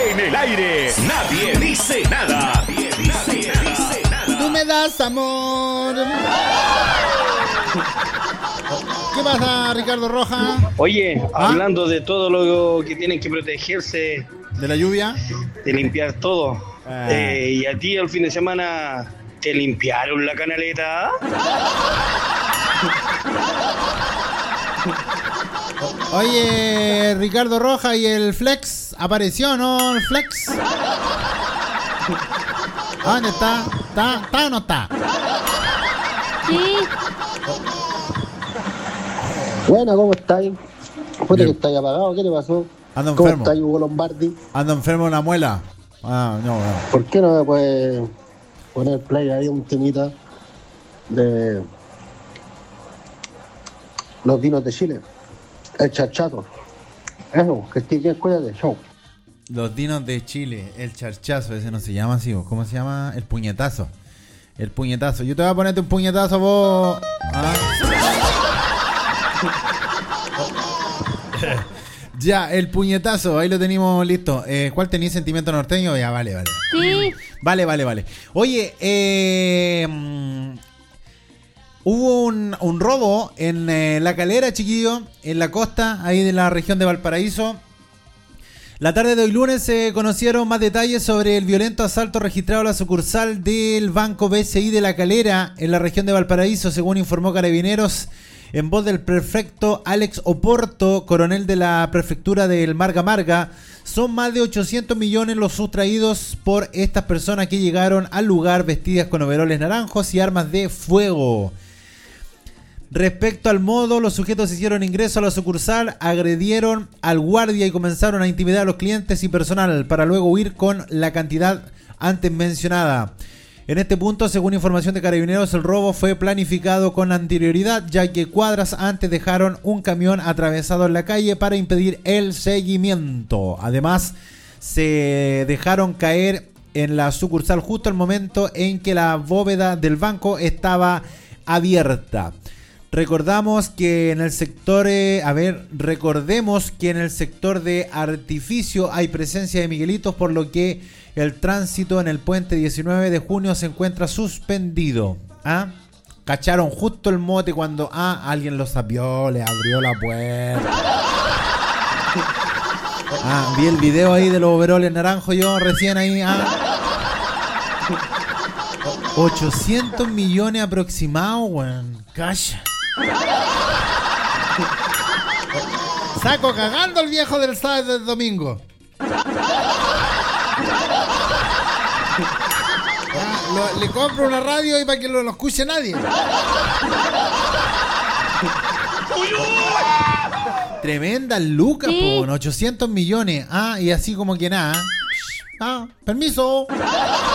En el aire, nadie dice nada. Nadie dice nada. Tú me das amor. ¿Qué pasa, Ricardo Roja? Oye, hablando de todo lo que tienen que protegerse. ¿De la lluvia? De limpiar todo. Y a ti el fin de semana, ¿te limpiaron la canaleta? Oye, Ricardo Roja, ¿y el Flex? ¿Apareció, no? ¿El Flex? ¿Dónde está? ¿Está o no está? Sí. Bueno, ¿cómo estáis? Puta que estáis apagado, ¿qué te pasó? Ando ¿Cómo enfermo. estáis, Hugo Lombardi? Ando enfermo de una muela. No. ¿Por qué no me puedes poner play ahí un temita de los dinos de Chile? El charchazo. Eso, que estés bien, cuídate, chau. Los dinos de Chile, el charchazo, ese no se llama así, ¿cómo se llama? El puñetazo. El puñetazo. Yo te voy a ponerte un puñetazo vos. Ya, el puñetazo, ahí lo tenemos listo. ¿Cuál tenía? ¿Sentimiento norteño? Ya, vale. Sí. Vale. Oye, hubo un robo en La Calera, chiquillo, en la costa, ahí de la región de Valparaíso. La tarde de hoy lunes se conocieron más detalles sobre el violento asalto registrado a la sucursal del Banco BCI de La Calera, en la región de Valparaíso, según informó Carabineros, en voz del prefecto Alex Oporto, coronel de la prefectura del Marga. Son más de 800 millones los sustraídos por estas personas que llegaron al lugar vestidas con overoles naranjos y armas de fuego. Respecto al modo, los sujetos hicieron ingreso a la sucursal, agredieron al guardia y comenzaron a intimidar a los clientes y personal para luego huir con la cantidad antes mencionada. En este punto, según información de Carabineros, el robo fue planificado con anterioridad, ya que cuadras antes dejaron un camión atravesado en la calle para impedir el seguimiento. Además, se dejaron caer en la sucursal justo al momento en que la bóveda del banco estaba abierta. Recordemos que en el sector, recordemos que en el sector de Artificio hay presencia de Miguelitos, por lo que el tránsito en el puente 19 de junio se encuentra suspendido. Cacharon justo el mote cuando alguien lo sapió, le abrió la puerta. Vi el video ahí de los overoles naranjos yo recién ahí. 800 millones aproximados, weón. Cacha. Saco cagando el viejo del sábado del domingo. Le compro una radio y para que lo escuche nadie. Tremenda lucas, Sí. po, 800 millones. Y así como que nada. Permiso.